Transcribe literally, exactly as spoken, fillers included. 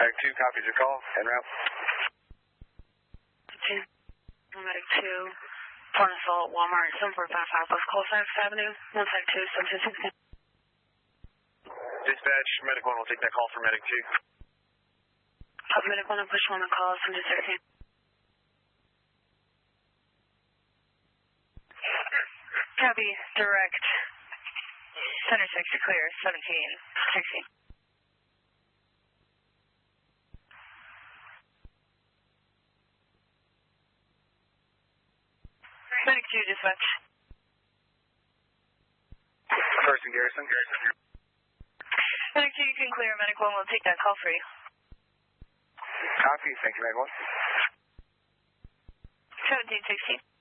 Medic two copies your call. En route. two. Medic two. Point assault, Walmart, seven four five five West Colfax Avenue. one five two, seven two six. Dispatch, Medic one will take that call for Medic two. Uh, Medic one, push one on call, seven two sixteen. Copy, direct. Center six, clear, seventeen sixteen. Medic two, dispatch. First and Garrison. Medic two, you can clear. Medic one will take that call for you. Copy, thank you, Medic one. seventeen sixteen.